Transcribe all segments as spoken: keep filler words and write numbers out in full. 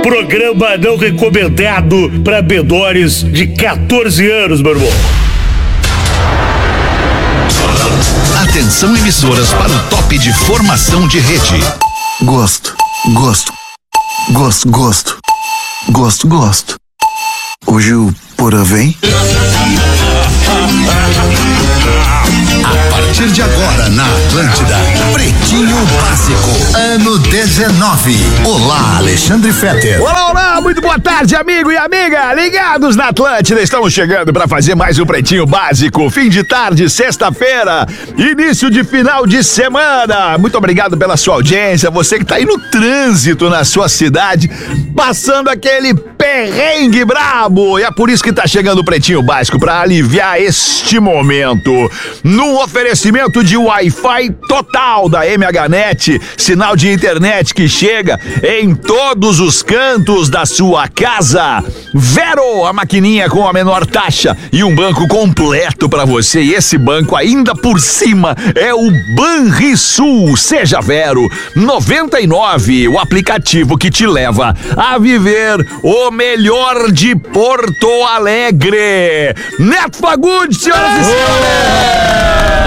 Programa não recomendado para menores de quatorze anos, meu irmão. Atenção, emissoras, para o top de formação de rede. Gosto, gosto, gosto, gosto, gosto, gosto. Hoje o Porã vem? A partir de agora na Atlântida, Pretinho Básico, ano dezenove. Olá, Alexandre Fetter. Olá, olá, muito boa tarde, amigo e amiga, ligados na Atlântida, estamos chegando para fazer mais um Pretinho Básico, fim de tarde, sexta-feira, início de final de semana. Muito obrigado pela sua audiência, você que tá aí no trânsito na sua cidade, passando aquele perrengue brabo, e é por isso que tá chegando o Pretinho Básico, para aliviar este momento. No oferecimento de Wi-Fi total da M H Net, sinal de internet que chega em todos os cantos da sua casa. Vero, a maquininha com a menor taxa e um banco completo para você. E esse banco ainda por cima é o Banrisul. Seja Vero. noventa e nove, o aplicativo que te leva a viver o melhor de Porto Alegre. Neto Fagundes, senhoras e senhores.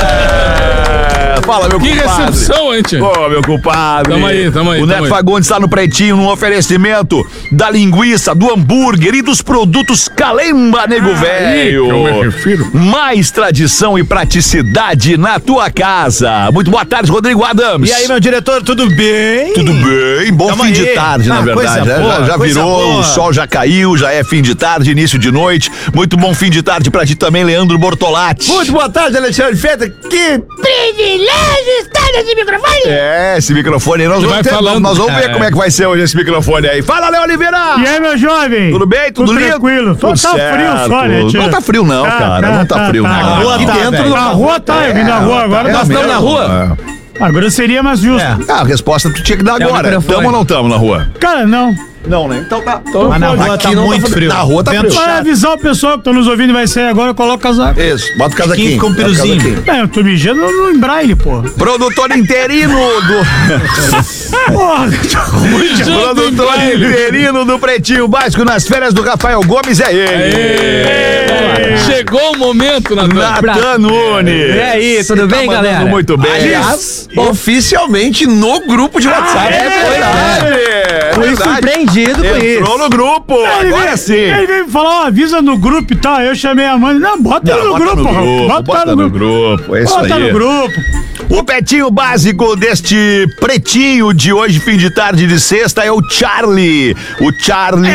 Fala, meu que compadre. Que recepção, hein, tia? Ô, meu compadre. Tamo aí, tamo aí. O Neto Fagundes está no Pretinho, num oferecimento da linguiça, do hambúrguer e dos produtos Calemba, nego velho. Que eu me refiro. Mais tradição e praticidade na tua casa. Muito boa tarde, Rodrigo Adams. E aí, meu diretor, tudo bem? Tudo bem, bom Tamo fim aí. de tarde, Ah, na verdade. coisa né? boa, já já coisa virou, boa. o sol já caiu, já é fim de tarde, início de noite. Muito bom fim de tarde pra ti também, Leandro Bortolatti. Muito boa tarde, Alexandre Fetter. Que privilégio estar nesse microfone. É, esse microfone aí, nós vamos, vai ter, falando. nós vamos ver É. como é que vai ser hoje esse microfone aí. Fala, Léo Oliveira! E aí, meu jovem? Tudo bem? Tudo, Tudo lindo? tranquilo. Só Tudo tá certo. frio só, né, tia? Não tá frio não, Tá, cara. tá, não tá, tá, frio tá. não. Na rua Aqui tá, dentro velho. não. Na rua tá, eu vim na rua agora. É Nós mesmo? estamos na rua. Agora seria mais justo. É. Ah, a resposta tu tinha que dar É o agora. microfone. Tamo ou não tamo na rua? Cara, não. Não, né? Então tá. Mas na rua tá muito frio. Na rua tá Vento frio. Vai avisar o pessoal que tá nos ouvindo e vai sair agora, coloca o casaco. Isso, bota o casaquinho. Com um Bota o piruzinho. casaquinho. É, eu tô mijando no, no braille, pô. Produtor interino do... Porra, Produtor interino do Pretinho Básico nas férias do Rafael Gomes é ele. Ê, Chegou o momento, Natan. Natan Nunes. E aí, tudo Tá bem, mandando galera? muito bem. Aliás, oficialmente no grupo de WhatsApp. é verdade. É Fui verdade. surpreendido com isso. Entrou no grupo. Ele Agora veio, sim. ele veio me falar, ó, avisa no grupo e tal. Eu chamei a mãe. Não, bota Não, ele no bota grupo, no porra. grupo, Bota, bota no no grupo. grupo, é isso Bota aí. no grupo. O Pretinho Básico deste Pretinho de hoje, fim de tarde de sexta, é o Charlie. O Charlie.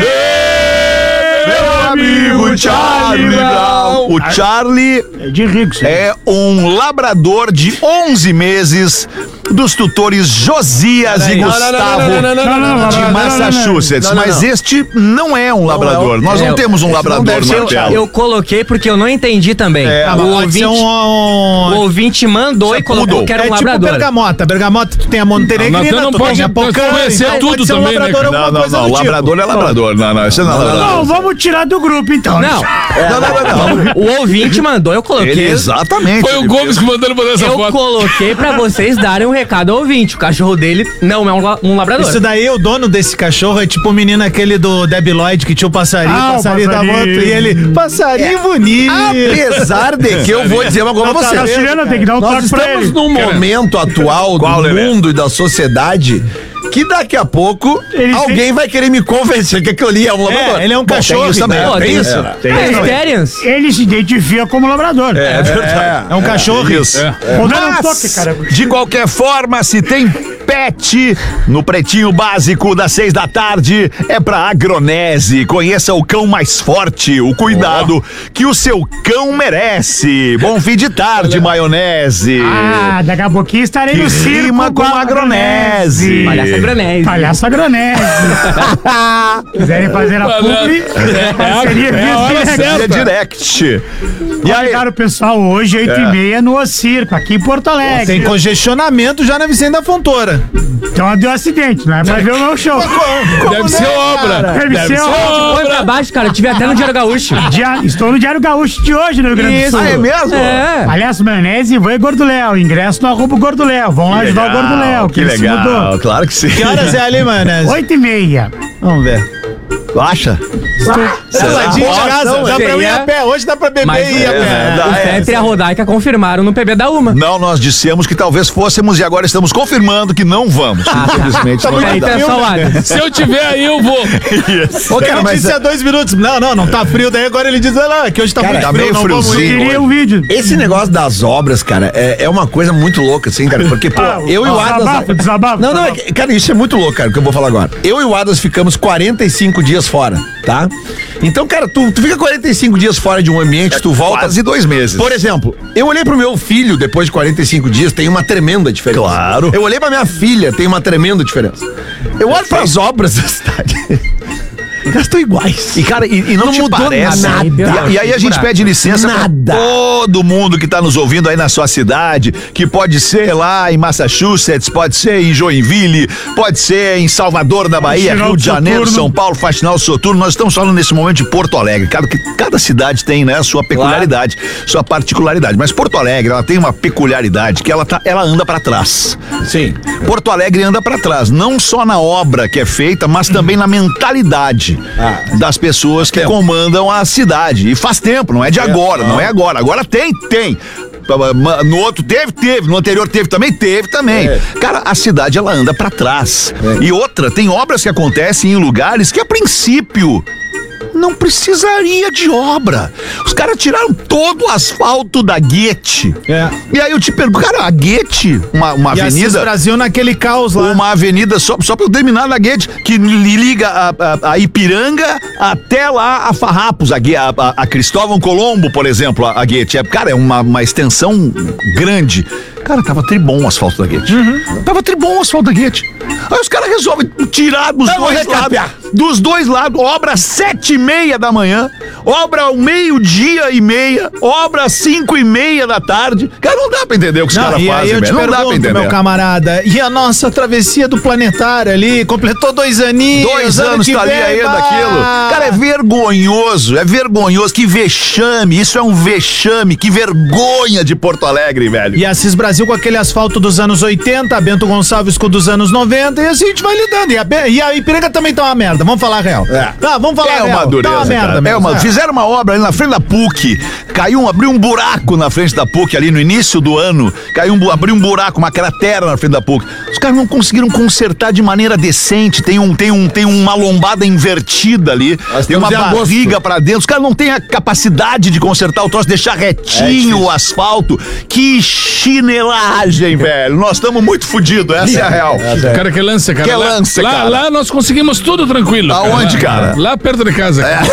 Meu amigo Charlie Brown. O Charlie É de rico, isso aí. é um labrador de onze meses dos tutores Josias e Não, não, Gustavo não, não, não, não, não, não, não, de não, não, Massachusetts. não, não, não. Mas este não é um labrador. Nós não É, temos um labrador deve ser na um- tela. Eu coloquei porque eu não entendi também. É, Ah, o, mas pode ouvinte, ser um, um- o ouvinte mandou Isso é e colocou poodle. que era É um tipo labrador. bergamota. Bergamota, tu tem a Não, montenegrina, Natan não tu pode tem a pocã, conhecer então tudo pode ser um também, né, labrador, cara? alguma Não, não, coisa não. do tipo. Labrador é labrador. Não, não. Esse não é labrador. Não, vamos tirar do grupo, então. Não, Não, não, não, não. o ouvinte mandou, eu coloquei. Ele, exatamente. Foi o Ele Gomes que mandou ele botar essa Eu foto. coloquei pra vocês darem um recado ao ouvinte. O cachorro dele não é um, la- um labrador. Isso daí, o dono desse cachorro é tipo o menino aquele do Debbie Lloyd que tinha o passarinho, Ah, o o passarinho da passarinho. moto, e ele, passarinho bonito. Apesar de que eu vou dizer uma coisa pra Tá, você. tá tirando, tem que dar um Nós toque pra estamos ele. num momento atual Qual, do Lelé? mundo e da sociedade que daqui a pouco Ele alguém tem- vai querer me convencer que aquilo ali é um labrador. É, ele é um Bom, cachorro, Tem isso também. né? Pô, tem tem- isso. É, Tem isso também. Experience. Ele se identifica como labrador. É verdade. É um cachorro. Isso. Vou dar um Mas, toque, cara. de qualquer forma, se tem pet no Pretinho Básico das seis da tarde, é pra Agronese. Conheça o cão mais forte, o cuidado que o seu cão merece. Bom fim de tarde, maionese. Ah, daqui a pouquinho estarei que no circo rima com a Agronese. Palhaça granese. Palhaço Agronese. Quiserem fazer a publi, parceria é a hora via certa. Via direct. E aí? Convidar o pessoal hoje, oito e meia, no O Circo, aqui em Porto Alegre. Tem congestionamento já na Vicente da Fontoura. Então deu acidente, não é pra ver o meu show. Deve ser obra. Deve ser Põe obra. pra baixo, cara. Eu tive até no Diário Gaúcho. Dia- estou no Diário Gaúcho de hoje, no Rio Grande do Sul. Ah, é mesmo? É. Palhaço Maionese, Ivan e Gordo Léo. Ingresso no arroba Gordo Léo. Vão lá ajudar o Gordo Léo, que, que ele se mudou. legal, claro que sim. Que horas é ali, maionese? Oito e meia. Vamos ver. Tu acha? Celadinho de casa, dá pra ir Seria- a pé. Hoje dá pra beber Mas e ir a é, pé. dá, o é. Pepe e a Rodaica confirmaram no P B da Uma. Não, nós dissemos que talvez fôssemos e agora estamos confirmando que não vamos. Infelizmente, não vai Aí dar. tá só o Adams. Se eu tiver aí, eu vou. Ô, cara, Ele mas disse há dois minutos. Não, não, não tá frio. Daí agora ele diz, não, que hoje tá Cara, muito tá frio, meio não vamos friozinho. ir. Queria o vídeo. Esse negócio das obras, cara, é, é uma coisa muito louca, assim, cara. Porque, pô, Ah, eu e o Adas. desabafo, desabafo, Não, não, é desabafo. que- cara, isso é muito louco, cara, o que eu vou falar agora. Eu e o Adas ficamos quarenta e cinco dias fora, tá? Então, cara, tu, tu fica quarenta e cinco dias fora de um ambiente, tu volta. Quase dois meses. Por exemplo, eu olhei pro meu filho depois de quarenta e cinco dias, tem uma tremenda diferença. Claro. Eu olhei pra minha filha, tem uma tremenda diferença. Eu olho pras obras da cidade. Elas estão iguais. E, cara, e, e não, Não te mudou parece. nada. E, e aí a gente pede licença pra Nada. todo mundo que tá nos ouvindo aí na sua cidade, que pode ser lá em Massachusetts, pode ser em Joinville, pode ser em Salvador da Bahia, Faxinal Rio de Janeiro, Soturno. São Paulo, Faxinal Soturno. Nós estamos falando nesse momento de Porto Alegre. Cada, que cada cidade tem, né, a sua peculiaridade, sua particularidade. Mas Porto Alegre, ela tem uma peculiaridade que ela, tá, ela anda pra trás. Sim. Porto Alegre anda pra trás, não só na obra que é feita, mas também na mentalidade das pessoas que comandam a cidade. E faz tempo, não é de agora, não é agora. Agora tem, tem. No outro teve, teve. No anterior teve também, teve também. Cara, a cidade ela anda pra trás. E outra, tem obras que acontecem em lugares que a princípio não precisaria de obra. Os caras tiraram todo o asfalto da Guete. É. E aí eu te pergunto, cara, a Guete, uma, uma E Assis avenida. Brasil naquele caos lá. Uma avenida, só, só pra eu terminar na Guete, que li- liga a, a- a Ipiranga até lá a Farrapos, a, Gue- a, a- a Cristóvão Colombo, por exemplo, a, a Guete. É, cara, é uma, uma extensão grande. Cara, tava tribom o asfalto da Guete. Tava tribom o asfalto da Guete. Aí os caras resolvem tirar dos Vamos dois lados. recapear. Dos dois lados, obra às sete e meia da manhã, obra ao meio-dia e meia, obra às cinco e meia da tarde. Cara, não dá pra entender o que os Não, caras e aí fazem, eu te velho. Não dá pra pergunto, entender. meu camarada, e a nossa travessia do planetário ali, completou dois aninhos. Dois ano anos que tá ali vem, ainda bah! aquilo. Cara, é vergonhoso, é vergonhoso. Que vexame, isso é um vexame. Que vergonha de Porto Alegre, velho. E Assis Brasil com aquele asfalto dos anos oitenta, Bento Gonçalves com o dos anos noventa, e assim a gente vai lidando. E a, Be- e a Ipiranga também tá uma merda, vamos falar a real. É. Tá, vamos falar É a real. uma dureza, tá uma merda cara. mesmo. É uma, é. fizeram uma obra ali na frente da P U C, caiu um, abriu um buraco na frente da P U C ali no início do ano, caiu um, bu- abriu um buraco, uma cratera na frente da P U C. Os caras não conseguiram consertar de maneira decente, tem, um, tem, um, tem uma lombada invertida ali, tem uma temos em agosto. barriga pra dentro, os caras não têm a capacidade de consertar o troço, deixar retinho o asfalto. Que chinelagem, velho. Nós estamos muito fodidos, essa é a real. Cara, que lance, cara. Que lá, lance, lá, cara. lá nós conseguimos tudo tranquilo. Aonde, cara? Lá perto de casa. Cara.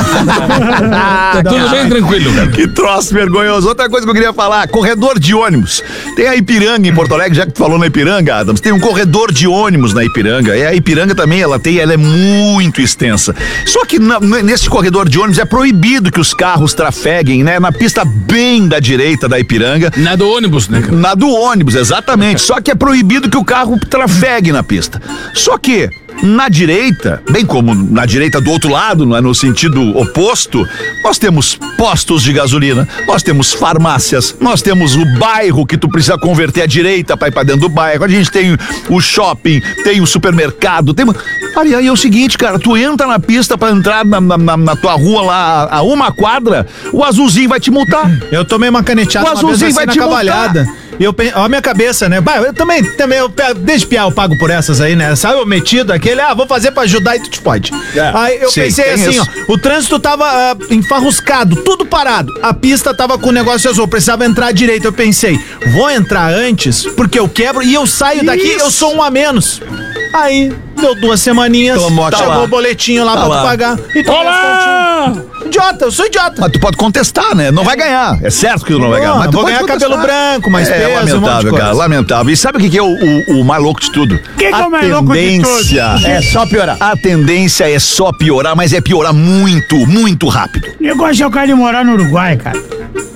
tá tudo bem tranquilo, cara. Que troço vergonhoso. Outra coisa que eu queria falar, corredor de ônibus. Tem a Ipiranga em Porto Alegre, já que tu falou na Ipiranga, Adams, tem um corredor de ônibus na Ipiranga. E a Ipiranga também, ela tem, ela é muito extensa. Só que na- nesse corredor de ônibus é proibido que os carros trafeguem, né? Na pista bem da direita da Ipiranga. Na do ônibus, né, cara? Na do ônibus, exatamente. Só que é proibido que o carro trafegue na pista. Só que na direita, bem como na direita do outro lado, não é, no sentido oposto, nós temos postos de gasolina, nós temos farmácias, nós temos o bairro que tu precisa converter à direita para ir para dentro do bairro. A gente tem o shopping, tem o supermercado, tem. Cara, e aí é o seguinte, cara, tu entra na pista para entrar na, na, na tua rua lá a uma quadra, o azulzinho vai te multar. Eu tomei uma caneteada O uma vez azulzinho assim vai na te cavalhada. E eu pensei, ó a minha cabeça, né? Bah, eu também, também eu, pe- desde piar eu pago por essas aí, né? Sabe, eu metido aquele, ah, vou fazer pra ajudar e tu te pode. Aí eu Sim, pensei tem assim, isso. ó, o trânsito tava ah, enfarruscado, tudo parado. A pista tava com o negócio azul, precisava entrar à direita. Eu pensei, vou entrar antes, porque eu quebro e eu saio daqui, Isso. eu sou um a menos. Aí, deu duas semaninhas, Tomou, tá chegou lá. o boletinho lá Tá pra lá. tu pagar. E tomei as Olá! continhas. Idiota, eu sou idiota. Mas tu pode contestar, né? Não vai ganhar. É certo que tu não vai Não, ganhar. Mas tu vou pode ganhar contestar. cabelo branco, mais é, peso, um monte de lamentável, coisa. cara. Lamentável. E sabe o que, que é o, o- o mais louco de tudo? que é a o mais louco de tendência tudo? é só piorar. A tendência é só piorar, mas é piorar muito, muito rápido. Eu gosto de eu quero morar no Uruguai, cara.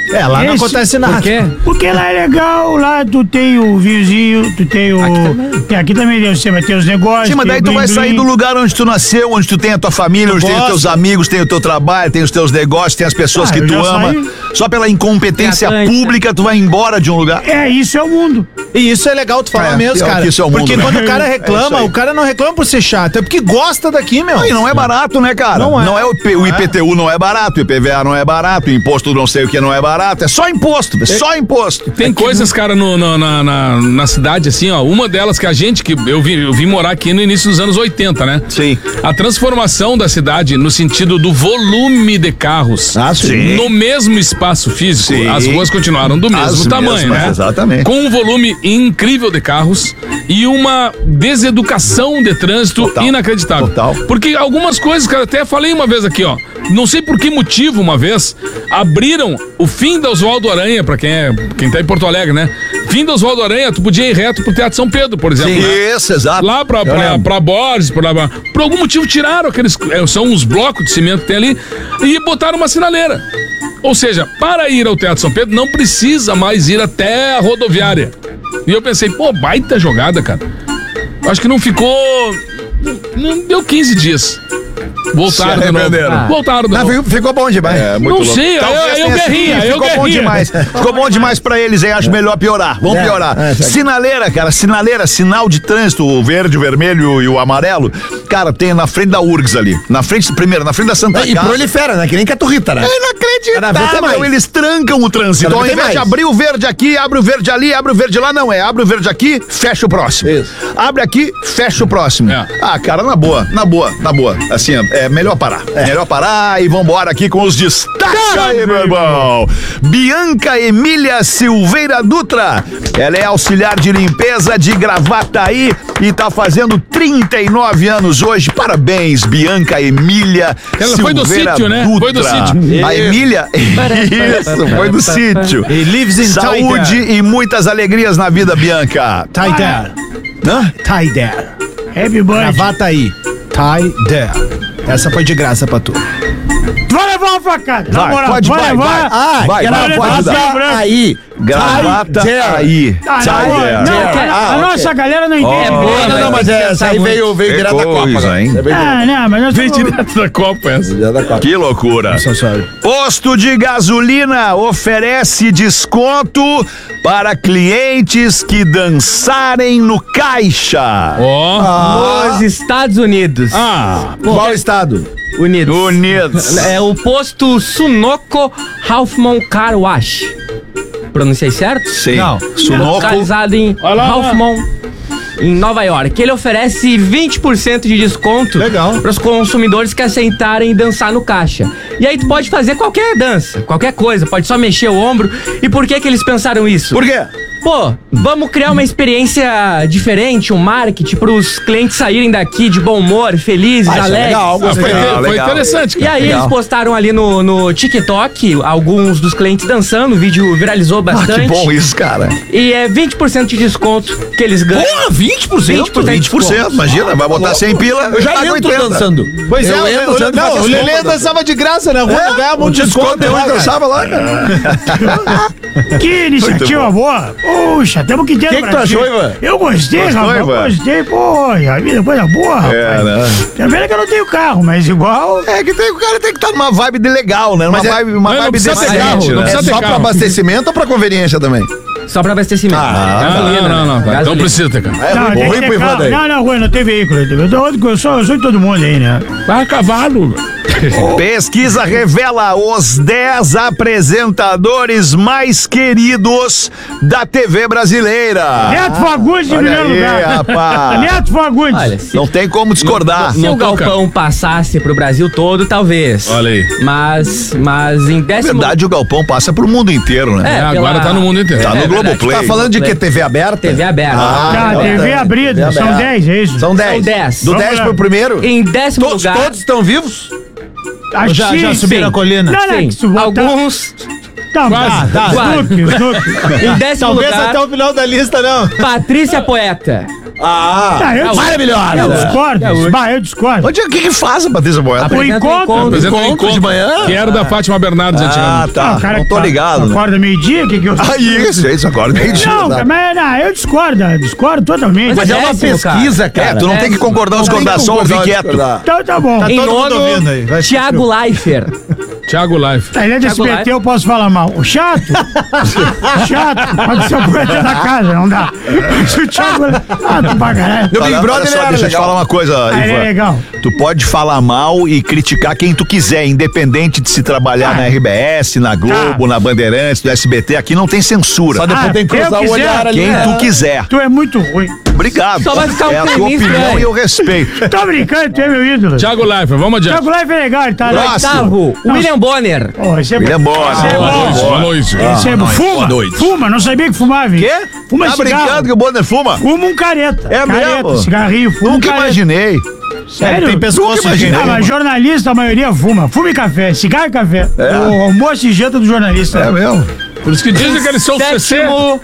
É, lá não Esse- acontece nada. Por quê? Porque lá é legal, lá tu tem o vinhozinho, tu tem o... Aqui também. Tem, aqui também você vai ter os negócios. Sim, mas tem daí o tu vai blim-blim. sair do lugar onde tu nasceu, onde tu tem a tua família, onde tem os gosta. teus amigos, tem o teu trabalho, tem os teus negócios, tem as pessoas Ah, que eu tu já ama. saí. Só pela incompetência Tem Atlântida. pública tu vai embora de um lugar. É, isso é o mundo. E isso é legal tu falar É, mesmo, pior cara. que isso é o mundo, porque né? quando o cara É isso reclama, aí. o cara não reclama por ser chato, é porque gosta daqui, meu. Não, e não é barato, né, cara? Não é. o, P- o I P T U não é barato, o I P V A não é barato, o imposto não sei o que não é barato, é só imposto, é só imposto. Tem coisas, cara, no- no- na, na, na cidade, assim, ó. Uma delas que a gente, que eu vim, eu vim morar aqui no início dos anos oitenta, né? Sim. A transformação da cidade no sentido do volume de carros. Ah, sim. No mesmo espaço físico, Sim. as ruas continuaram do mesmo As tamanho, mesmas, né? exatamente. Com um volume incrível de carros e uma deseducação de trânsito Total. inacreditável. Total. Porque algumas coisas, cara, até falei uma vez aqui, ó. Não sei por que motivo, uma vez, abriram o fim da Oswaldo Aranha, pra quem é, quem tá em Porto Alegre, né? Fim da Oswaldo Aranha, tu podia ir reto pro Teatro São Pedro, por exemplo. né? Isso, exato. Lá pra, pra, pra Borges, por, lá, por algum motivo tiraram aqueles. é, São uns blocos de cimento que tem ali e botaram uma sinaleira. Ou seja, para ir ao Teatro São Pedro não precisa mais ir até a rodoviária. E eu pensei, pô, baita jogada, cara. Acho que não ficou. Não deu quinze dias. Voltaram Se de novo. arrependeram. Voltaram de Não, novo. ficou, ficou bom demais. É, muito Não louco. sei, eu, Talvez eu tenha sido- guerrinha, eu Ficou bom guerrinha. demais. Ficou bom demais pra eles, hein? Acho melhor piorar. Vamos É, piorar. é, certo. Sinaleira, cara, sinaleira, sinal de trânsito, o verde, o vermelho e o amarelo. Cara, tem na frente da U R G S ali. Na frente, primeiro, na frente da Santa E Casa. prolifera, né? Que nem Caturrita, né? É Cada vez tem inacreditável, mais. eles trancam o trânsito. Cada Ao vez tem invés de mais. abrir o verde aqui, abre o verde ali, abre o verde lá, não é. Abre o verde aqui, fecha o próximo. Isso. Abre aqui, fecha o próximo. É. Ah, cara, na boa, na boa, na boa. Assim, ó, é melhor parar. Melhor parar e vambora aqui com os destaques aí, meu irmão. Bianca Emília Silveira Dutra. Ela é auxiliar de limpeza de Gravataí e tá fazendo trinta e nove anos hoje. Parabéns, Bianca Emília Ela foi do Silveira sítio, né? Dutra. Foi do sítio. A Emília, isso, foi do sítio. He lives in Saúde Tider. e muitas alegrias na vida, Bianca. Tider. Hã? Tider. Happy birthday. Gravata aí. Tider. Essa foi de graça pra tu. Tu vai levar uma facada. Na Vai, moral, pode, tu vai vai, levar. vai. Ah, Vai, que vai, ela pode gravata dar. branco. aí. Gravata Tider. aí. Ah, não, Tider. não, Tider. cara, Ah, a ok. nossa galera não entende. É boa, Não, não, vai mas ter que é, essa pensar aí muito. veio, veio Que direto da Copa. coisa, agora. hein? É veio Ah, não, mas nós Vem estamos... direto da Copa essa. direto da Copa. Que loucura. sorry. Posto de gasolina oferece desconto para clientes que dançarem no caixa. Ó. Nos Estados Unidos. Ah. Qual estado? Unidos. Unidos. É o posto Sunoco Halfman Car Wash. Pronunciei certo? Sim. Não. Sunoco. Localizado em Olha lá, Halfman, em Nova York. Ele oferece vinte por cento de desconto Legal. para os consumidores que aceitarem dançar no caixa. E aí tu pode fazer qualquer dança, qualquer coisa, pode só mexer o ombro. E por que que eles pensaram isso? Por quê? Pô, vamos criar uma experiência diferente, um marketing pros clientes saírem daqui de bom humor, felizes, Ah, isso é alegres. legal, Ah, foi, Legal, foi legal. interessante, E cara. aí eles postaram ali no, no TikTok alguns dos clientes dançando, o vídeo viralizou Ah, bastante. que bom isso, cara. E é vinte por cento de desconto que eles ganham. Porra, vinte por cento? vinte por cento. vinte por cento, imagina, vai botar cem pila. Eu já paga entro oitenta. dançando. Pois Eu é, entro o, dançando, não, faço o as Lelê contas. dançava de graça na rua, ganhava Um muito desconto, desconto. eu lá, cara. dançava lá, cara. Que iniciativa Muito boa. Puxa, temos que ter Que no que tu Brasil. achou, Ivan? Eu gostei, Gostou, rapaz. Ivan? Gostei, porra. A vida é coisa boa, rapaz. É, né? Tá vendo que eu não tenho carro, mas igual... É que tem, o cara tem que estar numa vibe de legal, né? Uma Mas é- vibe, uma Mas não vibe precisa ter decente, carro, né? não É precisa ter só pra carro. abastecimento ou pra conveniência também? Só pra abastecimento. Ah, não, não, não, cara. Não precisa ter carro. É Não, ruim, tem que ruim ter pro Ivan carro. daí. Não, não, Rui, não tem veículo. Eu, tô- eu, sou, eu sou de todo mundo aí, né? Vai a cavalo. Pesquisa revela os dez apresentadores mais queridos da T V brasileira. Neto Fagundes em Olha primeiro aí, lugar. rapaz. Neto Fagundes. Olha, se, Não tem como discordar. se não o tô, Galpão passasse pro Brasil todo, talvez. Olha aí. Mas, mas em Na décimo... verdade, o Galpão passa pro mundo inteiro, né? É, É, agora pela- tá no mundo inteiro. Tá no é verdade. Globoplay. Tá falando de quê? T V aberta? T V aberta. Ah, então T V tá. abrida. T V São aberta. dez, é isso? São dez. dez. Do Vamos dez lá. pro primeiro? Em décimo Todos, lugar... todos estão vivos? Acho Já, que já sim. subiram a colina? Não, não, Sim, que se botar- alguns... Tá, Quase, tá, quase. Snoopy, Snoopy. Em décimo Talvez lugar, até o final da lista, não. Patrícia Poeta. Ah, Ah, eu dis- maravilhosa. Eu discordo. Gaúcho. Bah, eu discordo. Onde, o que que faz a Patrícia Moeta? O Apresenta encontro. Apresenta um Encontro encontro de manhã? Que era da Fátima Bernardes Ah, antigamente. tá. o cara Não que tô fa- ligado. né? Acorda meio-dia, o que que eu... Ah, isso, isso, agora entendi. Não, Tá. mas não, eu discordo, eu discordo totalmente. Mas Mas é uma Péssimo, cara. pesquisa, É, cara. tu não tem que concordar ou Não tem que discordar, só ouvir concordar ou quieto. discordar. Então tá bom. Em todo mundo nono, ouvindo aí, vai. Thiago Leifert. Thiago Life. Ele é de S Thiago B T, Leifert. eu posso falar mal. O chato? Chato. Pode ser o poeta da casa, não dá. Mas o Thiago... Ah, tu pra caralho. No Big Olha, Brother olha só, ele era deixa eu te legal. falar uma coisa, Ah, ele é Ivan. legal. Tu pode falar mal e criticar quem tu quiser, independente de se trabalhar Ah. na R B S, na Globo, Ah. na Bandeirantes, no S B T, aqui não tem censura. Só depois Ah, tem que eu cruzar o quiser. olhar ali. Quem né? tu quiser. Tu é muito ruim. Obrigado. Só vai ficar um é a tua creminho opinião estranho. e eu respeito. Tô brincando, tu é meu ídolo. Thiago Life, vamos adiante. Thiago Life é legal, ele tá Oitavo, William Bonner. Oh, esse é William bom. Bonner. Esse é Boa bom. noite, boa noite. Esse é bom. Fuma, boa noite. fuma, não sabia que fumava. Quê? Fuma Tá cigarro. brincando que o Bonner fuma? Fuma um careta. É careta, mesmo? cigarrinho, fuma um Nunca careta. imaginei. Sério? Tem pescoço Nunca imaginei. Ah, mas jornalista, a maioria fuma. Fuma e café, cigarro e café. O almoço e janta do jornalista. É mesmo? Por isso que dizem que eles são C C. Sétimo,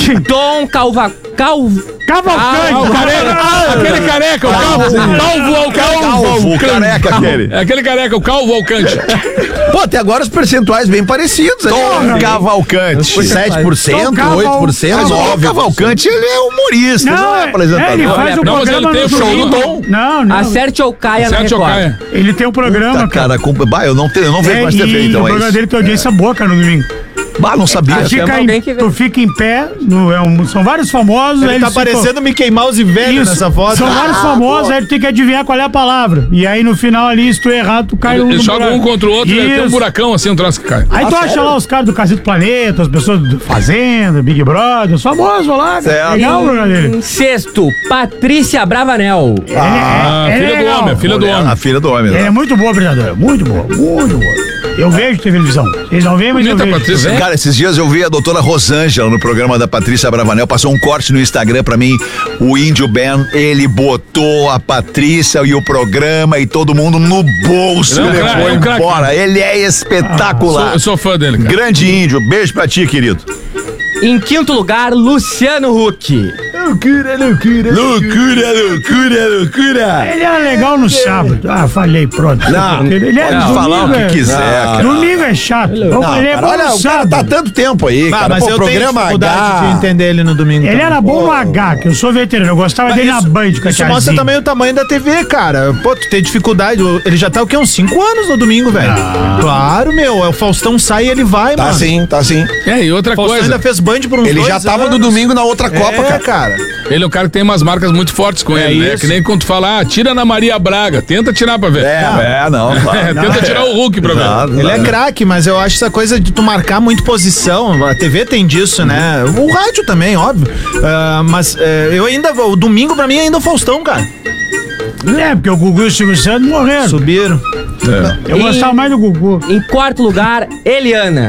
Tom Calva... Calv... Cavalcante. Ah, o careca. Aquele careca, o calvo. Calvo ao calvo. O careca aquele. É aquele careca, o calvo alcante. Pô, até agora os percentuais bem parecidos. Tom Cavalcante. sete por cento, Tom Caval- oito por cento, Mas o nove por cento. Cavalcante, ele é humorista, não, Não, é apresentador. é, ele faz o Não, mas ele programa tem no o show domingo. do Tom. Não, não. Acerte ou caia na Sete ou Record. caia. Ele tem um programa, Tá, cara. cara, com... bah, eu não, te, eu não vejo É, mais T V, e então o é programa isso. dele tem audiência boa, cara, no domingo. Bah, não sabia. Tu fica, alguém em, que vê. tu fica em pé, no, é um- são vários famosos. aí Ele tá eles ficam- parecendo Mickey Mouse velho Isso, nessa foto. São vários famosos, aí tu tem que adivinhar qual é a palavra. E aí no final ali, se tu errar, tu cai no Eles jogam um buraco. contra o outro e tem um Isso. buracão assim, um troço que cai. Aí tu acha lá os caras do Casito Planeta, as pessoas do Fazenda, Big Brother, os famosos lá. cara. Certo. Legal o programa dele. Em sexto, Patrícia Bravanel. Ah, Ele é- ele é filha do legal. homem, a filha do homem. A filha do homem. Ele né? é muito boa, apresentadora. Muito boa, muito boa. Eu vejo televisão. Vocês não veem, mas eu Bonita, vejo. Patrícia. Cara, esses dias eu vi a doutora Rosângela no programa da Patrícia Bravanel, passou um corte no Instagram pra mim, o Índio Ben, ele botou a Patrícia e o programa e todo mundo no bolso Ele é um e craque, levou é um craque. embora. Ele é espetacular. Sou- eu sou fã dele, cara. Grande Índio, beijo pra ti, querido. Em quinto lugar, Luciano Huck. Loucura, loucura. Loucura, loucura, loucura. Ele era legal no sábado. Ah, falhei, pronto. Não, ele é, pode domingo falar o que é- quiser, cara. Domingo é chato. Vamos- Não, ele é cara, bom olha, no o cara sábado. tá tanto tempo aí, Ah, cara. mas Pô, eu tenho programa dificuldade H. de entender ele no domingo. Ele também. era bom no H, que eu sou veterano. Eu gostava dele na Isso- Band, com a Isso mostra tiazinha. também o tamanho da T V, cara. Pô, tu tem dificuldade. Ele já tá o quê? Uns cinco anos no domingo, velho. Claro, meu. O Faustão sai e ele vai, Tá mano. sim, tá sim. É, e outra O Faustão coisa, ainda fez Band por uns Ele dois já tava anos. no domingo na outra Copa, É, cara. cara. ele é um cara que tem umas marcas muito fortes com ele, né? isso. Que nem quando tu fala, ah, tira na Maria Braga, tenta tirar pra ver. É, é, não, claro. É, tenta tirar o Hulk pra ver. Exato. Ele é craque, mas eu acho essa coisa de tu marcar muito posição. A T V tem disso, né? O rádio também, óbvio. Ah, mas é, eu ainda. O domingo pra mim é ainda o Faustão, cara. É, porque o Gugu e o Silvio Santos morreram. Subiram. Eu E- gostava mais do Gugu. Em quarto lugar, Eliana.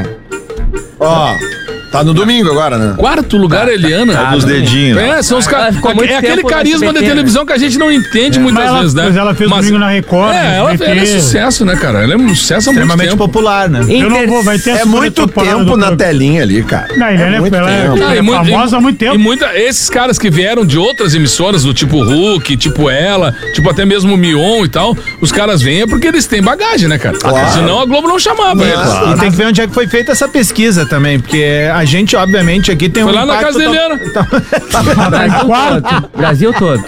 Ó, tá no domingo agora, né? Quarto lugar, Eliana. Dos dedinhos. né? É, são os Ela caras. ficou muito É aquele tempo no carisma S B T, de televisão que a gente não entende muitas Mas ela- vezes, né? mas ela fez domingo na Record, É, no ela, S B T. ela é sucesso, né, cara? Ela é um sucesso há muito Extremamente tempo. popular, né? Em Eu não ter- vou, vai ter a É segunda muito temporada tempo do na programa. telinha ali, cara. Não, ele é, muito ela é- tempo. ela Ah, é e muito- famosa há muito tempo. E muita, esses caras que vieram de outras emissoras, do tipo Hulk, tipo ela, tipo até mesmo o Mion e tal, os caras vêm é porque eles têm bagagem, né, cara? Senão a Globo não chamava eles. E tem que ver onde é que foi feita essa pesquisa também, porque a gente, obviamente, aqui tem Foi um lá na impacto casa da tam- Eliana. Brasil todo. Brasil todo.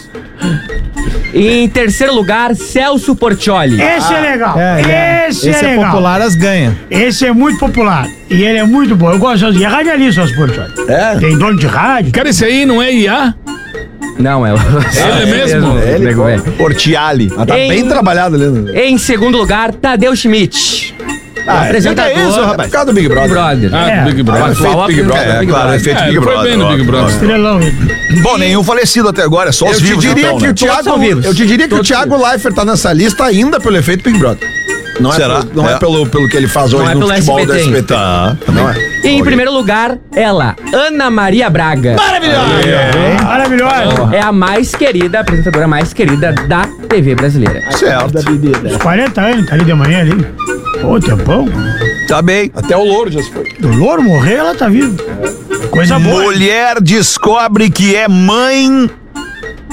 Em terceiro lugar, Celso Portiolli. Esse é legal. É, é. Esse, Esse é é legal. popular, as ganha. Esse é muito popular. E ele é muito bom. Eu gosto de. É radialista, os Portioli. É? Tem dono de rádio. Cara, esse aí não é I A? Não, é o. Ele mesmo? Ele nego é. Portiali. Ah, tá Em- bem trabalhado ali. né? Em segundo lugar, Tadeu Schmidt. Ah, apresentador. é isso, É rapaz. por causa do Big Big Brother. Brother. Ah, É. do Big Brother. O atual Big Brother, apresentador É, do Big claro, Brother. efeito É, Big ele foi Brother. bem no Big óbvio, Brother. óbvio. Estrelão ele. Bom, nenhum falecido até agora, só os Eu te vivos diria então, que né? o Thiago, são vivos. eu te diria que o Todos Thiago Leifert tá nessa lista ainda pelo efeito Big Brother. Não é, Será? pelo- não é, É. pelo, pelo que ele faz hoje é no pelo futebol do S B T. S B T. Tá. Não é. E em primeiro lugar, ela, Ana Maria Braga. Maravilhosa. É a mais querida, a apresentadora mais querida da T V brasileira. Certo. Uns quarenta anos, tá ali de manhã ali. Ô, tempão. Tá bem. Até o Louro já se foi. Do louro morrer, ela tá viva. Coisa boa. Mulher descobre que é mãe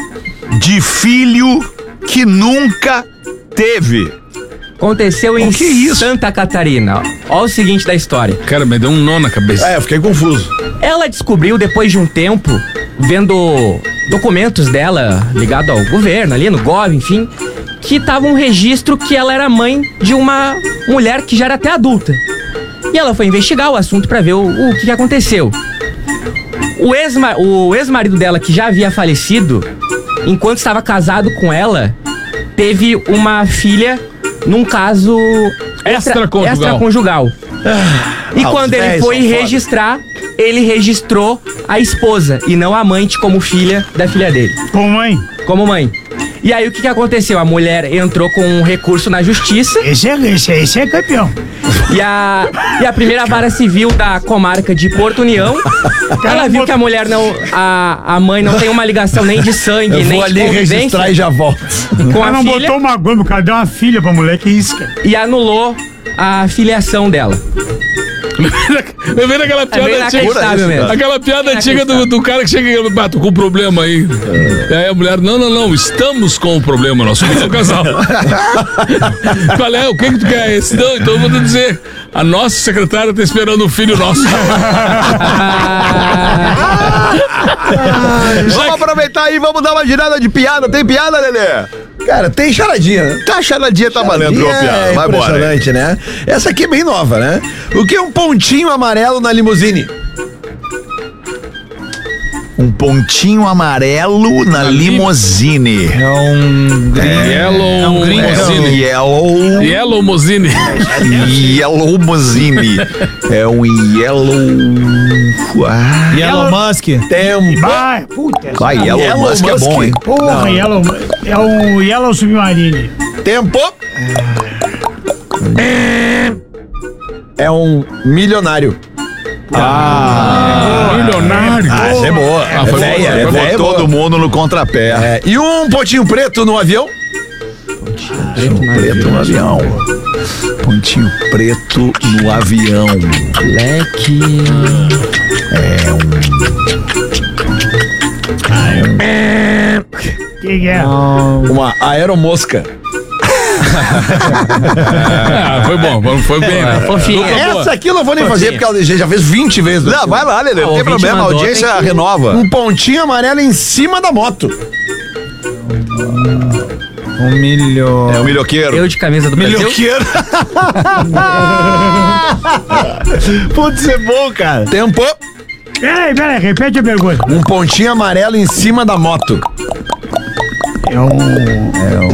de filho que nunca teve. Aconteceu em Santa Catarina. Olha o seguinte da história. Cara, me deu um nó na cabeça. É, eu fiquei confuso. Ela descobriu depois de um tempo, vendo documentos dela ligado ao governo, ali no Gov, enfim, que tava um registro que ela era mãe de uma mulher que já era até adulta. E ela foi investigar o assunto pra ver o, o que, que aconteceu. O ex-ma- o ex-marido dela, que já havia falecido, enquanto estava casado com ela, teve uma filha num caso Extraconjugal. extraconjugal. E Ah, quando os ele dez foi são foda. registrar, ele registrou a esposa e não a amante como filha da filha dele, Com mãe. como mãe. E aí o que, que aconteceu? A mulher entrou com um recurso na justiça Esse é, esse, é- esse é campeão. e a, e a primeira vara civil da comarca de Porto União, ela viu que a mulher não, a, a mãe não tem uma ligação nem de sangue, Eu nem vou de ali convivência registrar e já volto. com Ela a não filha botou uma goma, o cara deu uma filha pra mulher, que isso, cara. e anulou a filiação dela. Lembrei daquela É piada bem antiga. inacreditável mesmo. Aquela piada É antiga do, do cara que chega e bato com um problema aí. E aí a mulher, não, não, não, estamos com o problema, nós somos um casal. Qual é? O que que tu quer? Esse não, então eu vou te dizer. A nossa secretária tá esperando um filho nosso. Vamos aproveitar aí, vamos dar uma girada de piada. Tem piada, Lelê? Cara, tem charadinha, né? Tá, a charadinha tá valendo, ô, É piada. Vai embora. impressionante, né? Essa aqui é bem nova, né? O que é um pontinho amarelo na limusine? Um pontinho amarelo na limousine. É um... Yellow É um gringo. Mozine. Yellow. Yellow Mozine. Yellow Mozine. É um yellow. Ah, Elon Musk. Tempo. Vai, puta. vai, Yellow, Yellow Musk é Musk. bom, hein? Porra, Yellow, é um Yellow Submarine. Tempo. É um milionário. Milionário. Ah, essa é boa. Ah, foi é boa, véia, foi é boa. véia, todo mundo no contrapé. É, e um pontinho preto no avião? Preto no avião. Pontinho preto no avião. Leque. Que que é? Uma aeromosca. Ah, foi bom, foi bem. né? Fofinha. Dupla boa. Essa aqui eu não vou nem fazer, porque ela já fez vinte vezes. Não, vai lá, Lelê. Ah, Não tem o ouvinte problema, a mandou, audiência tem que- renova. Um pontinho amarelo em cima da moto. Um milhão. É o milhoqueiro. Eu de camisa do Brasil. Milhoqueiro. Putz, é bom, cara. Tempo. Peraí, peraí, repete a pergunta. Um pontinho amarelo em cima da moto. É um...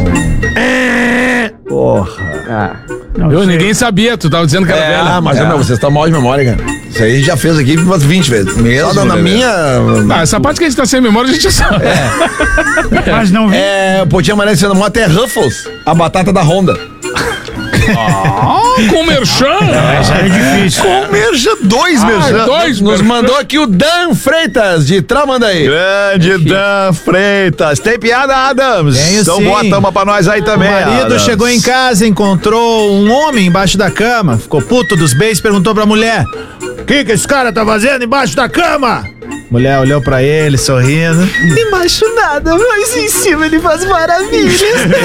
Não Eu, sei. ninguém sabia, tu tava dizendo que era É, velha. ah, mas meu, vocês estão mal de memória, cara. Isso aí a gente já fez aqui umas vinte vezes. Mesmo, Só na Lelê? minha. Ah, essa parte que a gente tá sem memória, a gente já sabe. Mas não vi. É, o pontinho amarelo em cima da moto é Ruffles, a batata da Honda. Com merchan. Essa é difícil. Um merchan, dois merchan. Dois, Nos merchan. mandou aqui o Dan Freitas, de Tramandaí. Grande Dan Freitas. Tem piada, Adams? Tenho Então sim. bota uma pra nós aí também. O marido Adams. chegou em casa, encontrou um homem embaixo da cama, ficou puto dos beijos, perguntou pra mulher: o que que esse cara tá fazendo embaixo da cama? Mulher olhou pra ele, sorrindo. Embaixo nada, mas em cima ele faz maravilhas.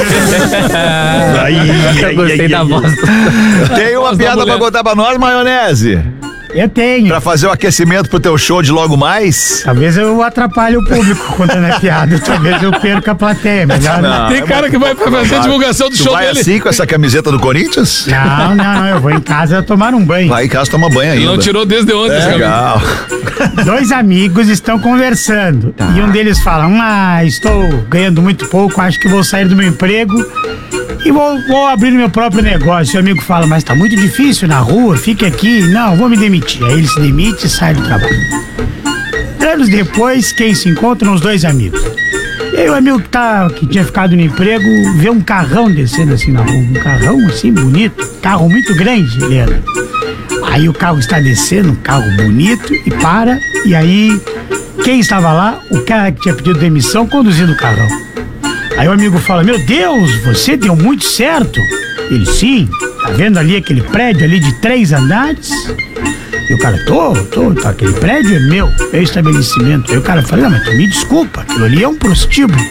Eu gostei da voz. Tem uma Voz da piada pra mulher. contar pra nós, Maionese? Eu tenho. Pra fazer o aquecimento pro teu show de logo mais? Talvez eu atrapalhe o público contando a piada. Talvez eu perca a plateia. Melhor não. Tem cara que vai fazer a divulgação do Tu show vai dele. assim com essa camiseta do Corinthians? Não, não, não. Eu vou em casa tomar um banho. Vai em casa tomar banho Ele ainda. não tirou desde ontem. esse cabelo. Legal. Dois amigos estão conversando. E um deles fala: Ah, estou ganhando muito pouco, acho que vou sair do meu emprego e vou, vou abrir meu próprio negócio. E o amigo fala: Mas tá muito difícil na rua, fique aqui. Não, vou me demitir. Aí ele se demite e sai do trabalho. Anos depois, quem se encontram os dois amigos. E aí o amigo que, tá, que tinha ficado no emprego vê um carrão descendo assim na rua. Um carrão assim, bonito. Carro muito grande, Helena. Aí o carro está descendo, um carro bonito, e para. E aí, quem estava lá? O cara que tinha pedido demissão conduzindo o carrão. Aí o amigo fala: Meu Deus, você deu muito certo. Ele: Sim, tá vendo ali aquele prédio ali de três andares? E o cara, tô, tô, tá, aquele prédio é meu, é estabelecimento. Aí o cara fala, não, mas tu me desculpa, aquilo ali é um prostíbulo.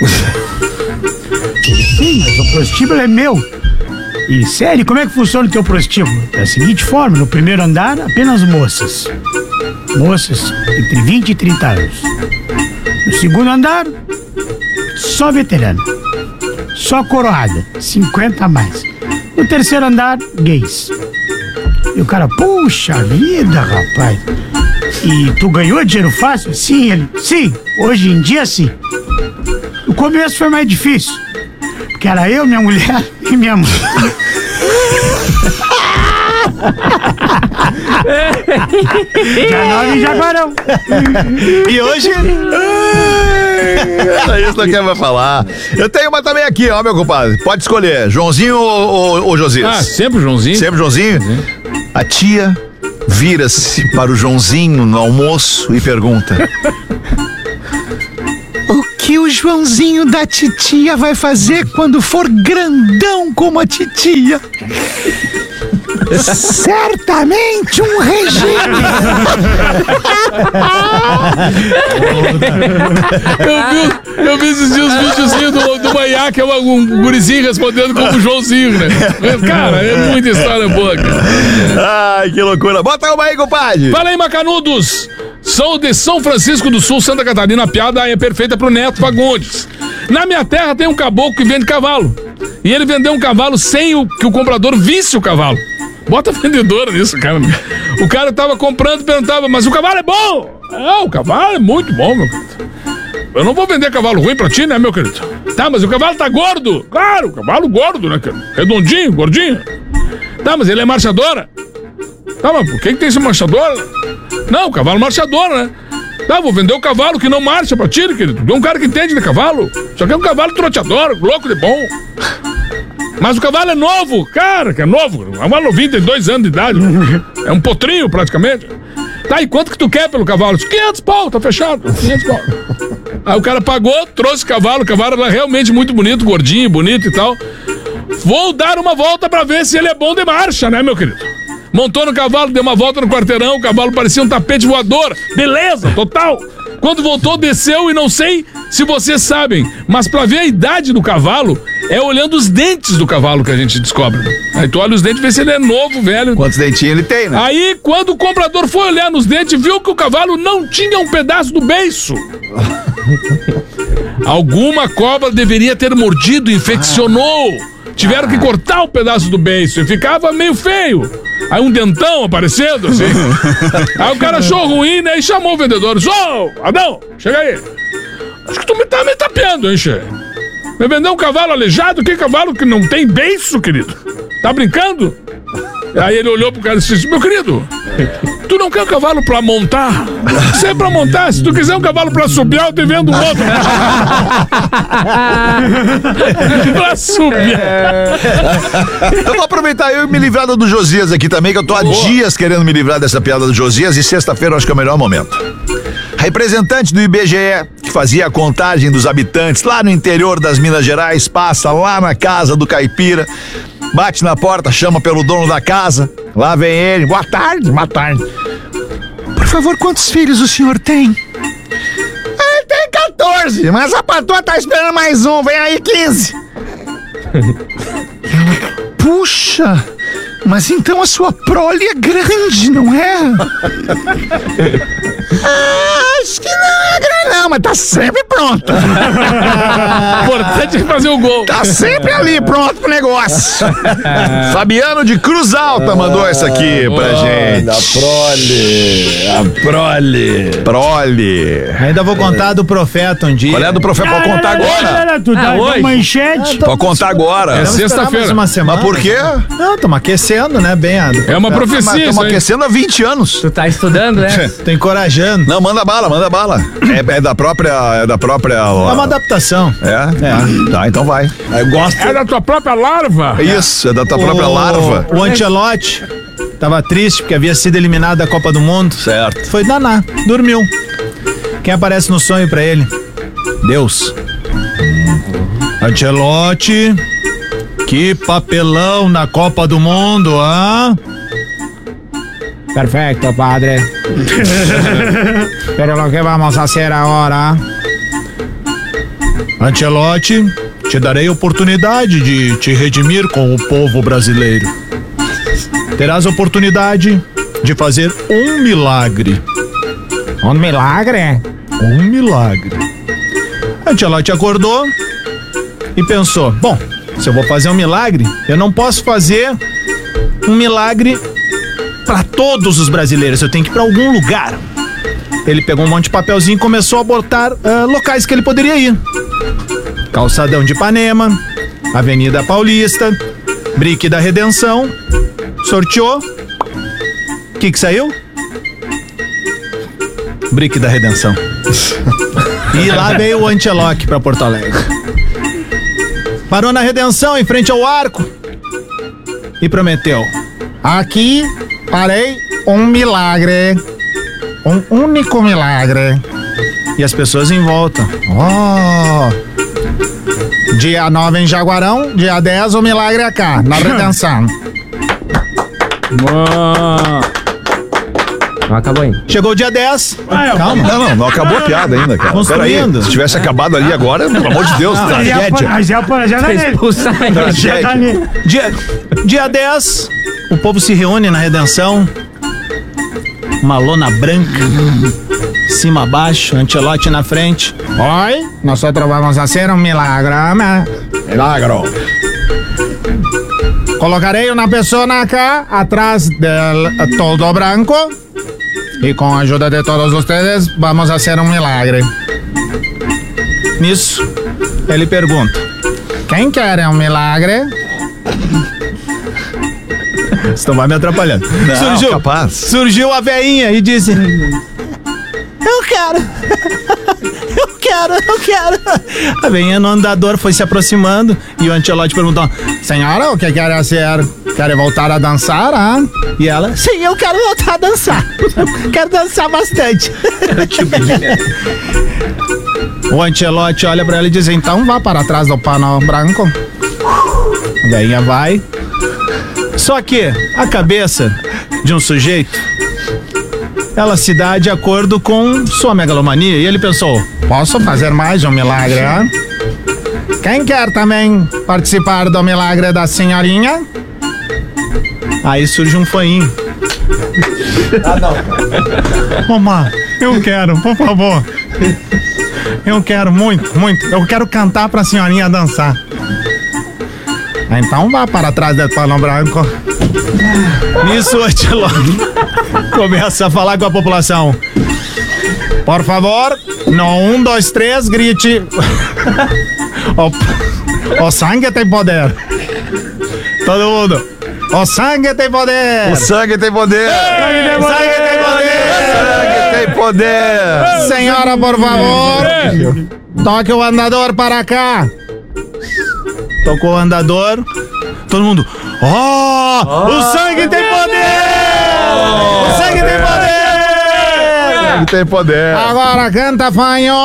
Sim, mas o prostíbulo é meu. E, sério, como é que funciona o teu prostíbulo? Da seguinte forma, no primeiro andar, apenas moças. Moças entre vinte e trinta anos. No segundo andar, só veterano. Só coroada, cinquenta a mais. No terceiro andar, gays. E o cara, puxa vida, rapaz. E tu ganhou dinheiro fácil? Sim, ele, sim, hoje em dia sim. No começo foi mais difícil. Porque era eu, minha mulher e minha mãe. Já nove e Jaguarão. E hoje? Era isso que eu quero falar. Eu tenho uma também aqui, ó, meu compadre. Pode escolher, Joãozinho ou, ou, ou Josias? Ah, sempre o Joãozinho. Sempre o Joãozinho? Uhum. A tia vira-se para o Joãozinho no almoço e pergunta: o que o Joãozinho da titia vai fazer quando for grandão como a titia? Certamente um regime. eu, vi, eu vi esses dias os videozinhos do, do Manhá, que é um, um gurizinho respondendo como o Joãozinho, né? Cara, é muita história boa, cara. Ai, que loucura. Bota uma aí, compadre. Fala aí, Macanudos. Sou de São Francisco do Sul, Santa Catarina. A piada é perfeita pro Neto Fagundes. Na minha terra tem um caboclo que vende cavalo. E ele vendeu um cavalo sem o, que o comprador visse o cavalo. Bota vendedora nisso, cara. O cara tava comprando e perguntava, mas o cavalo é bom? Ah, o cavalo é muito bom, meu querido. Eu não vou vender cavalo ruim pra ti, né, meu querido? Tá, mas o cavalo tá gordo. Claro, o cavalo gordo, né, cara? Redondinho, gordinho. Tá, mas ele é marchadora. Tá, mas por que que tem esse marchador? Não, o cavalo marchador, né? Tá, vou vender o cavalo que não marcha pra ti, querido. É um cara que entende de cavalo. Só que é um cavalo troteador, louco de bom. Mas o cavalo é novo, cara, que é novo. O cavalo novinho tem dois anos de idade. É um potrinho, praticamente. Tá, e quanto que tu quer pelo cavalo? quinhentos pau, tá fechado. quinhentos pau. Aí o cara pagou, trouxe o cavalo. O cavalo era realmente muito bonito, gordinho, bonito e tal. Vou dar uma volta pra ver se ele é bom de marcha, né, meu querido? Montou no cavalo, deu uma volta no quarteirão. O cavalo parecia um tapete voador. Beleza, total. Quando voltou, desceu e não sei se vocês sabem, mas pra ver a idade do cavalo, é olhando os dentes do cavalo que a gente descobre. Aí tu olha os dentes e vê se ele é novo, velho. Quantos dentinhos ele tem, né? Aí, quando o comprador foi olhar nos dentes, viu que o cavalo não tinha um pedaço do beiço. Alguma cobra deveria ter mordido, infeccionou. Tiveram que cortar o pedaço do beiço e ficava meio feio. Aí um dentão aparecendo, assim. Aí o cara achou ruim, né? E chamou o vendedor. Ô, Adão, chega aí. Acho que tu me tá me tapeando, hein, che? Me vendeu um cavalo aleijado? Que cavalo que não tem beiço, querido? Tá brincando? Aí ele olhou pro cara e disse: meu querido, tu não quer um cavalo pra montar? Se é pra montar, se tu quiser um cavalo pra subiar, eu te vendo um outro. Pra subir. Eu vou aproveitar eu e me livrar do Josias aqui também, que eu tô há Boa. dias querendo me livrar dessa piada do Josias, e sexta-feira eu acho que é o melhor momento. Representante do I B G E, que fazia a contagem dos habitantes lá no interior das Minas Gerais, passa lá na casa do caipira, bate na porta, chama pelo dono da casa. Lá vem ele. Boa tarde, boa tarde. Por favor, quantos filhos o senhor tem? Ele tem quatorze, mas a patroa tá esperando mais um. Vem aí, quinze. Puxa, mas então a sua prole é grande, não é? Ah, acho que não é grande não, mas tá sempre pronta. Importante é fazer o gol. Tá sempre ali, pronto pro negócio. Fabiano de Cruz Alta mandou essa aqui pra oh, gente. A prole, a prole. Prole. Ainda vou contar do profeta um dia. Qual é do profeta? Pode contar agora. Tu dá uma manchete. Pode contar agora. É sexta-feira. Uma semana. Mas por quê? Não, estamos aquecendo, né, bem. É uma profecia. Estamos aquecendo há vinte anos. Tu tá estudando, né? Tô encorajando. Não, manda bala, manda bala. É, é da própria. É da própria. É uma adaptação. É? É. Tá, então vai. Eu gosto. É da tua própria larva? Isso, é da tua o, própria larva. O Ancelotti tava triste porque havia sido eliminado da Copa do Mundo. Certo. Foi danar, dormiu. Quem aparece no sonho pra ele? Deus. Ancelotti, Que papelão na Copa do Mundo, hã? Perfeito, padre. Pero lo que vamos a hacer ahora? Ancelotti, te darei oportunidade de te redimir com o povo brasileiro. Terás oportunidade de fazer um milagre. Um milagre? Um milagre. Ancelotti acordou e pensou, bom, se eu vou fazer um milagre, eu não posso fazer um milagre para todos os brasileiros, eu tenho que ir para algum lugar. Ele pegou um monte de papelzinho e começou a botar uh, locais que ele poderia ir. Calçadão de Ipanema, Avenida Paulista, Brick da Redenção. Sorteou. O que que saiu? Brick da Redenção. E lá veio o Ancelotti para Porto Alegre. Parou na Redenção, em frente ao arco, e prometeu: aqui farei um milagre, um único milagre. E as pessoas em volta. Oh! Dia nove em Jaguarão, dia dez o milagre é cá, na Redenção. Não acabou ainda. Chegou o dia dez. Calma. Não, não, não acabou a piada ainda, cara. Construindo. Peraí, se tivesse acabado ali agora, pelo amor de Deus, tragédia. Mas já, já, já, Pra expulsar ele. Tragédia. Dia, dia dez, o povo se reúne na Redenção. Uma lona branca, cima a baixo, Ancelotti na frente. Oi, nós vamos fazer um milagre. Milagro. Colocarei uma pessoa cá, atrás del todo branco. E com a ajuda de todos vocês, vamos fazer um milagre. Nisso, ele pergunta: quem quer um milagre? Você não vai me atrapalhando. Não, surgiu, capaz. surgiu a veinha e disse: eu quero. Eu quero, eu quero. A veinha no andador foi se aproximando e o Ancelotti perguntou: senhora, o que quer fazer? Quer voltar a dançar? Ah? E ela: sim, eu quero voltar a dançar. Quero dançar bastante. Que beleza. O Ancelotti olha pra ela e diz: então vá para trás do pano branco. A veinha vai. Só que a cabeça de um sujeito, ela se dá de acordo com sua megalomania. E ele pensou: posso fazer mais um milagre, hein? Quem quer também participar do milagre da senhorinha? Aí surge um fanhinho. Ah, não. Mamãe, eu quero, por favor. Eu quero muito, muito. Eu quero cantar pra senhorinha dançar. Então vá para trás do pano branco. Nisso, o Ancelotti começa a falar com a população: por favor, no um, dois, três, grite. O, o sangue tem poder. Todo mundo: o sangue tem poder. O sangue tem poder. O sangue tem poder. Sangue tem poder. Senhora, por favor, toque o andador para cá. Tocou o andador. Todo mundo: oh, oh, o sangue tem poder! Oh, o sangue tem poder! O sangue tem poder. Agora canta, fanho.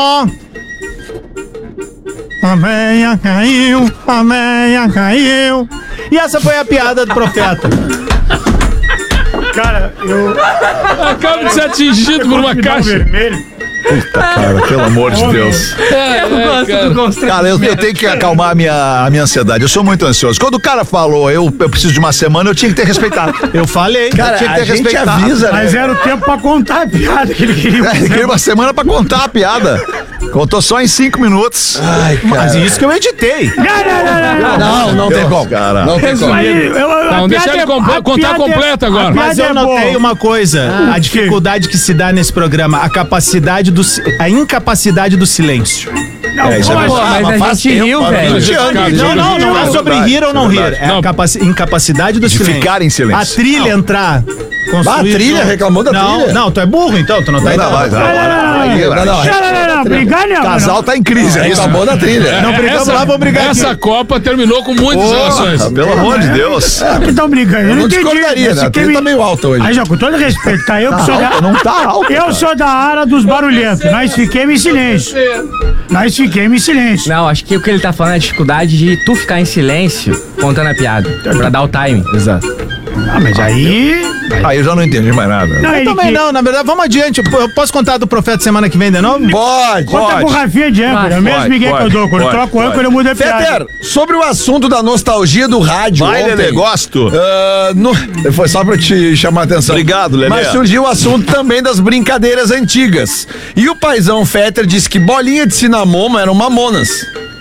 A meia caiu, a meia caiu. E essa foi a piada do profeta. Cara, eu. Acabo de ser atingido por uma caixa. Vermelho. Puta, cara, pelo amor de Deus. É, Eu gosto cara. do constrangimento. Cara, eu, eu tenho que acalmar a minha, a minha ansiedade. Eu sou muito ansioso. Quando o cara falou, eu, eu preciso de uma semana, eu tinha que ter respeitado. Eu falei. Cara, eu tinha que ter a gente respeitado. avisa, Mas né? era o tempo pra contar a piada que ele queria. É, ele queria uma semana pra contar a piada. Contou só em cinco minutos. Ai, cara. Mas isso que eu editei. Não, não, não, não, não. Não, não tem Deus, como. cara. Não tem como. Aí, eu- eu- a Não, deixa piada ele é- comple- a contar piada é- completo agora. a Mas piada eu é notei boa. uma coisa, a dificuldade que se dá nesse programa, a capacidade do, si- a incapacidade do silêncio. Não, É, isso é como verdade. assim? Pô, mas a gente riu, velho. Mas, cara, Não, não, não é sobre verdade, rir ou não é rir, verdade. é a Não. capaci- incapacidade do De silêncio. ficar em silêncio. A trilha entrar. Ah, a construir trilha? junto. Reclamou da não, trilha? Não, tu é burro então, tu não tá Não, entendendo. vai, vai, vai. Não, não, Não, não, não, brigar não. O casal tá em crise, é isso? Reclamou da trilha. Não brigamos lá, vamos brigar Essa aqui. Copa terminou com muitas relações. Ah, pelo amor de Deus. Por que estão brigando? Eu Eu não não entendi. discordaria, né? A Esse trilha que tá me- meio alta hoje. Aí, já, com todo respeito, tá? Eu que sou da... Não tá alto. Eu cara. sou da área dos barulhentos. Nós fiquemos em silêncio. Nós Não, ele queima em silêncio. Não, acho que o que ele tá falando é a dificuldade de tu ficar em silêncio contando a piada. Pra dar o timing. Exato. Ah, mas aí... Aí eu já não entendi mais nada. Não, Eu ele também que- não, na verdade, vamos adiante. Eu eu posso contar do profeta semana que vem de novo? Pode, Conta pode. com o Rafinha de âncora, é o mesmo Pode, Miguel que eu pode, dou. Quando eu pode, troco o âncora, pode. eu mudo a piada. Fetter, sobre o assunto da nostalgia do rádio Vai, ontem, Lelê, gosto. ah, no- foi só pra te chamar a atenção. Obrigado, Lelê. Mas surgiu o assunto também das brincadeiras antigas. E o paizão Fetter disse que bolinha de cinamomo eram mamonas.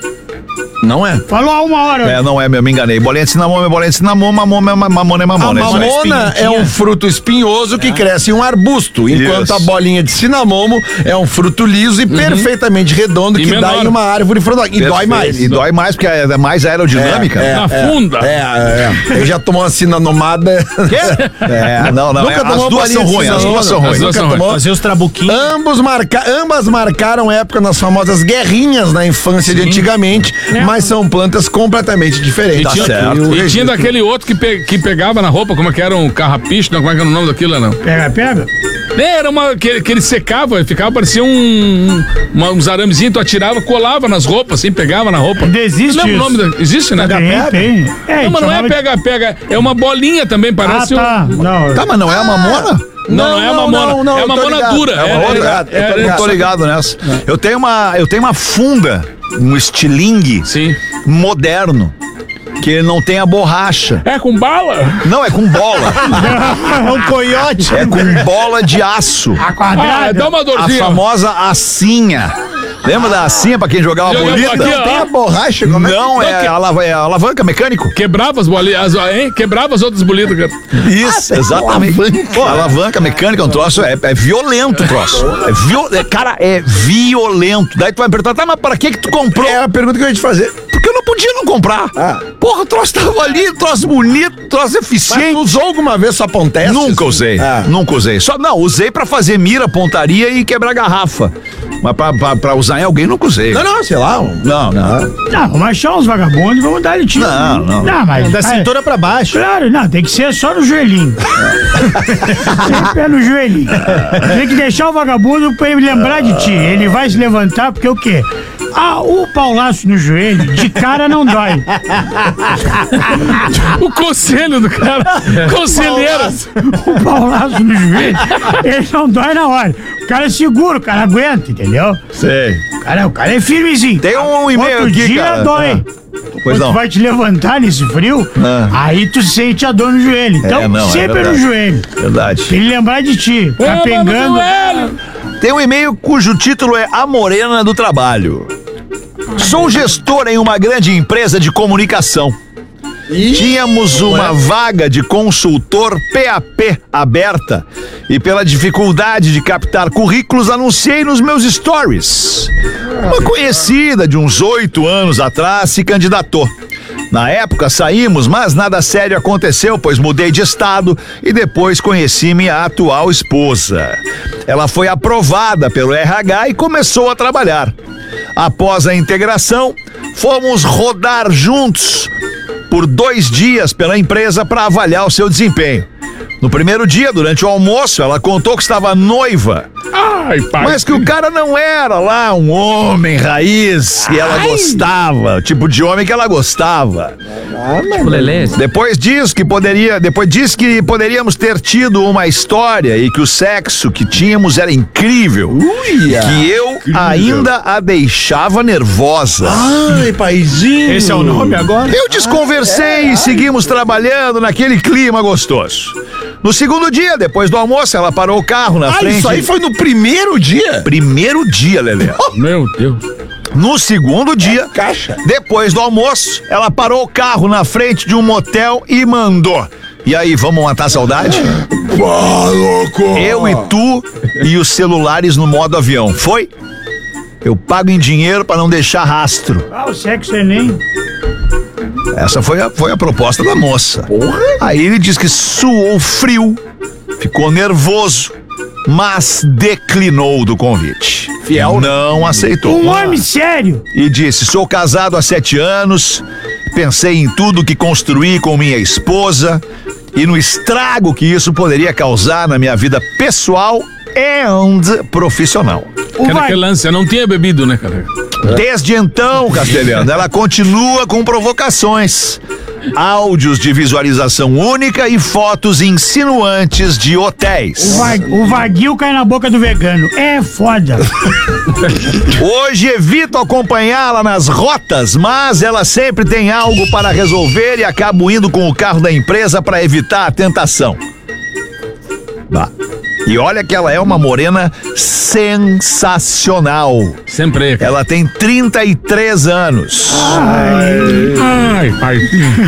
Não é? Falou há uma hora. É, não é, meu, me enganei. Bolinha de cinnamon é bolinha de cinnamon, mamona é ma- mamona é A mamona. é isso aí. mamona é um fruto espinhoso que cresce em um arbusto, enquanto Isso. a bolinha de cinamomo é um fruto liso e perfeitamente redondo E que dá menor. em uma árvore frondosa. E dói Perfeito. mais. E dói mais porque é mais aerodinâmica. É, Na é, funda. É, é. Eu já tomou uma cinanomada. É, não, não. Nunca é, tomou as duas bolinha são de ruins, as duas são cinamomo? ruins. As duas Nunca são tomou? Fazer os trabuquinhos. Ambos marca... Ambas marcaram época nas famosas guerrinhas na infância de antigamente, mas são plantas completamente E diferentes. tinha, Tá certo. e tinha daquele outro que, pe- que pegava na roupa, como é que era um carrapicho, não, como é que era o nome daquilo, não? Pega, pega. É, era uma que, que ele secava, ficava, parecia um, uma, uns aramezinhos, tu atirava, colava nas roupas, assim, pegava na roupa. Ainda existe Não lembro o isso. nome da, existe, né? Tem, tem. É, Não, mas não é chamava de- pega-pega, é uma bolinha também, Ah, parece tá. um... Não. Tá, mas não é a mamona? Não, não, é uma mamona, não, não, é uma eu tô mamona ligado. dura. É uma É, mamona, é, ligado, eu tô é, Eu é, tô ligado nessa. Eu tenho uma, eu tenho uma funda, um estilingue Sim. moderno, que não tem a borracha. É com bala? Não, é com bola. É um coiote. É com bola de aço. A Ah, quadrada. dá uma A dorzinha. famosa assinha. Lembra da assinha pra quem jogava Jogava bolita? aqui, ó. Tem a borracha, como é? Não, é, alav é alavanca mecânico. Quebrava as bolinhas, as- hein? Quebrava as outras bolitas, cara. Isso, exatamente. Pô, alavanca mecânica é um troço, é, é violento o troço. É viol, é, cara, é violento. Daí tu vai perguntar, tá, mas pra que que tu comprou? É a pergunta que eu ia te fazer. Porque eu não podia não comprar. Ah. Porra, o troço tava ali, troço bonito, troço Mas eficiente. tu usou alguma vez só ponteste? Nunca usei, Ah. nunca usei. Só, não, usei pra fazer mira, pontaria e quebrar garrafa. Mas pra, pra, pra usar em alguém, nunca usei. Não, não, sei lá. um- Não, não. Não, vamos achar uns vagabundos e vamos dar ele tiro. Não, não. Não, mas. Da ah, cintura pra baixo. Claro, não, tem que ser só no joelhinho. Sempre é no joelhinho. Tem que deixar o vagabundo pra ele lembrar de ti. Ele vai se levantar porque o quê? Ah, o paulaço no joelho, de cara não dói. O conselho do cara. Conselheiro. O paulaço no joelho, ele não dói na hora. O cara é seguro, o cara aguenta, entendeu? Sei. O cara, o cara é firmezinho. Tem um e-mail Outro aqui, dia cara. dói. Pois Quando não. tu vai te levantar nesse frio, Ah. aí tu sente a dor no joelho. Então, É, não, é sempre verdade. no joelho. Verdade. Pra ele lembrar de ti. Tá É, pegando. Manoel. Tem um e-mail cujo título é A Morena do Trabalho. Sou gestor em uma grande empresa de comunicação. Tínhamos uma vaga de consultor P A P aberta e pela dificuldade de captar currículos anunciei nos meus stories. Uma conhecida de uns oito anos atrás se candidatou. Na época saímos, mas nada sério aconteceu, pois mudei de estado e depois conheci minha atual esposa. Ela foi aprovada pelo R H e começou a trabalhar. Após a integração, fomos rodar juntos por dois dias pela empresa para avaliar o seu desempenho. No primeiro dia, durante o almoço, ela contou que estava noiva, Ai, pai. mas que o cara não era lá um homem raiz que ela gostava, tipo de homem que ela gostava. Tipo, Lelê. Depois disso que poderia, depois disse que poderíamos ter tido uma história e que o sexo que tínhamos era incrível, que eu ainda a deixava nervosa. Ai, paizinho. Esse é o nome agora? Eu desconversei e seguimos trabalhando naquele clima gostoso. No segundo dia, depois do almoço, ela parou o carro na Ah, frente. isso aí foi no primeiro dia? Primeiro dia, Lelê. Meu Deus. No segundo dia, Caixa. depois do almoço, ela parou o carro na frente de um motel e mandou. E aí, vamos matar a saudade? Pô, louco. Eu e tu e os celulares no modo avião. Foi? Eu pago em dinheiro pra não deixar rastro. Ah, o sexo é nem. Essa foi a, foi a proposta da moça. Aí ele diz que suou frio, ficou nervoso, mas declinou do convite. Fiel não aceitou. Um homem sério. E disse: sou casado há sete anos, pensei em tudo que construí com minha esposa e no estrago que isso poderia causar na minha vida pessoal e profissional. O Era vai... aquele lance, eu não tinha bebido, né, cara? Desde então, Castelhano, ela continua com provocações. Áudios de visualização única e fotos insinuantes de hotéis. O, va o vaguio cai na boca do vegano. É foda. Hoje evito acompanhá-la nas rotas, mas ela sempre tem algo para resolver e acabo indo com o carro da empresa para evitar a tentação. Bah. E olha que ela é uma morena sensacional. Sempre. Ela tem trinta e três anos. Ai, pai.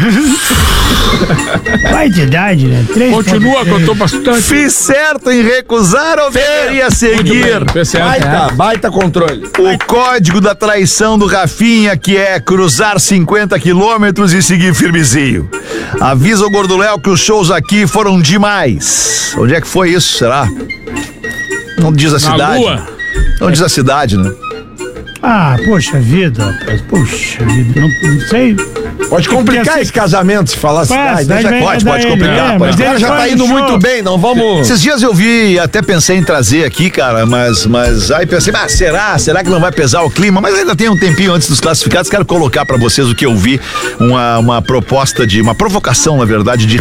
Vai de idade, né? Três Continua que eu tô bastante. Fiz certo em recusar ou deveria seguir? Baita, baita controle. O código da traição do Rafinha, que é cruzar cinquenta quilômetros e seguir firmezinho. Avisa o Gordo Léo que os shows aqui foram demais. Onde é que foi isso, será? Não diz a Na cidade. lua. Não diz a cidade, né? Ah, poxa vida, rapaz. Poxa vida, não, não sei. Pode complicar Porque, esse casamento se falar a cidade. cidade Deixa vai- Pode, vai pode dar complicar. ele, é, pode. mas O cara ele já tá faz indo show. muito bem, não vamos... Esses dias eu vi, até pensei em trazer aqui, cara, mas, mas aí pensei, ah, será? Será que não vai pesar o clima? Mas ainda tem um tempinho antes dos classificados, quero colocar pra vocês o que eu vi, uma, uma proposta de, uma provocação, na verdade, de